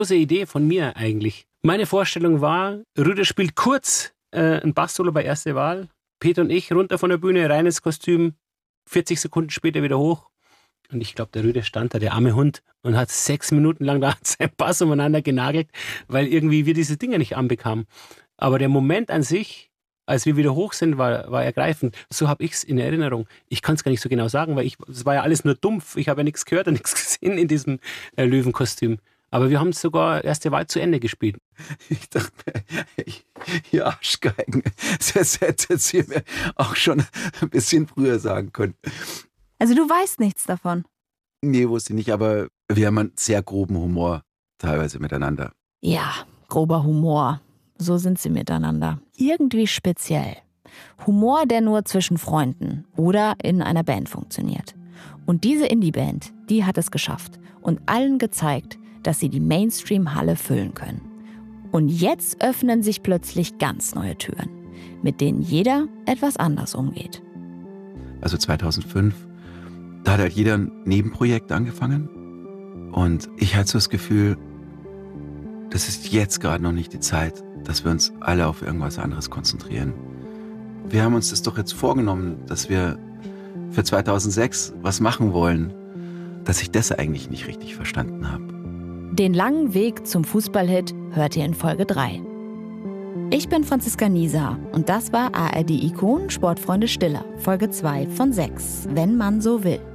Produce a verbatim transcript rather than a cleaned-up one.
Große Idee von mir eigentlich. Meine Vorstellung war, Rüder spielt kurz äh, ein Bass-Solo bei Erste Wahl. Peter und ich runter von der Bühne, reines Kostüm, vierzig Sekunden später wieder hoch. Und ich glaube, der Rüder stand da, der arme Hund, und hat sechs Minuten lang da sein Bass umeinander genagelt, weil irgendwie wir diese Dinger nicht anbekamen. Aber der Moment an sich, als wir wieder hoch sind, war, war ergreifend. So habe ich es in Erinnerung. Ich kann es gar nicht so genau sagen, weil es war ja alles nur dumpf. Ich habe ja nichts gehört und nichts gesehen in diesem äh, Löwenkostüm. Aber wir haben sogar Erste Wahl zu Ende gespielt. Ich dachte mir, ich, ihr Arschgeigen, das hättet ihr mir auch schon ein bisschen früher sagen können. Also du weißt nichts davon? Nee, wusste ich nicht, aber wir haben einen sehr groben Humor teilweise miteinander. Ja, grober Humor. So sind sie miteinander. Irgendwie speziell. Humor, der nur zwischen Freunden oder in einer Band funktioniert. Und diese Indie-Band, die hat es geschafft und allen gezeigt, dass sie die Mainstream-Halle füllen können. Und jetzt öffnen sich plötzlich ganz neue Türen, mit denen jeder etwas anders umgeht. Also zweitausendfünf, da hat halt jeder ein Nebenprojekt angefangen. Und ich hatte so das Gefühl, das ist jetzt gerade noch nicht die Zeit, dass wir uns alle auf irgendwas anderes konzentrieren. Wir haben uns das doch jetzt vorgenommen, dass wir für zweitausendsechs was machen wollen, dass ich das eigentlich nicht richtig verstanden habe. Den langen Weg zum Fußballhit hört ihr in Folge drei. Ich bin Franziska Nieser und das war A R D Ikon Sportfreunde Stiller, Folge zwei von sechs, wenn man so will.